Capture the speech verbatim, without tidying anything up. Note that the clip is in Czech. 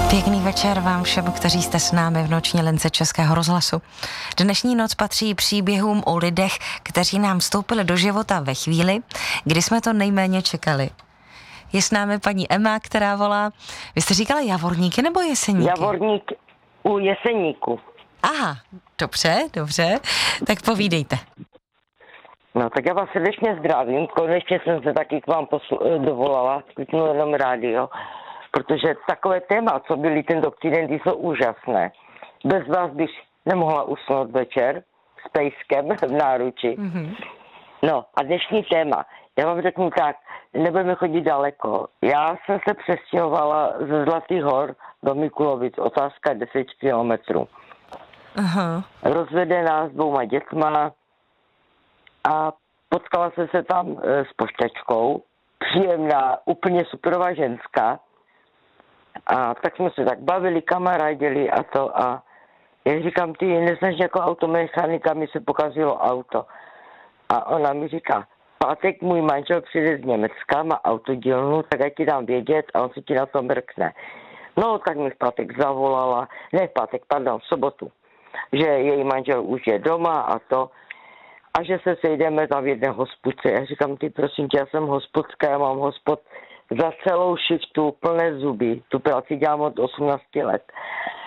Pěkný večer vám všem, kteří jste s námi v noční lince Českého rozhlasu. Dnešní noc patří příběhům o lidech, kteří nám vstoupili do života ve chvíli, kdy jsme to nejméně čekali. Je s námi paní Emma, která volá. Vy jste říkala Javorníky nebo Jeseníky? Javorník u Jeseníku. Aha, dobře, dobře. Tak povídejte. No tak já vás srdečně zdravím. Konečně jsem se taky k vám poslu- dovolala, kliknu jenom rádio, protože takové téma, co byly tento týden, jsou úžasné. Bez vás bych nemohla usnout večer s pejskem v náruči. Mm-hmm. No a dnešní téma, já vám řeknu tak, nebudeme chodit daleko. Já jsem se přestěhovala ze Zlatých hor do Mikulovic, otázka deset kilometrů. Aha. Rozvedená s dvouma dětma a potkala jsem se tam e, s pošťačkou, příjemná, úplně superová ženská. A tak jsme se tak bavili, kamarádili a to a já říkám, ty neznáš jako automechanika, mi se pokazilo auto. A ona mi říká, pátek můj manžel přijde z Německa, má autodílnu, tak ať ti dám vědět a on se ti na to mrkne. No, tak mi v pátek zavolala, ne v pátek, pardon, v sobotu, že její manžel už je doma a to, a že se sejdeme tam v jedné hospodce. Já říkám, ty prosím tě, já jsem hospodská, já mám hospod za celou šiftu plné zuby, tu práci dělám od osmnácti let.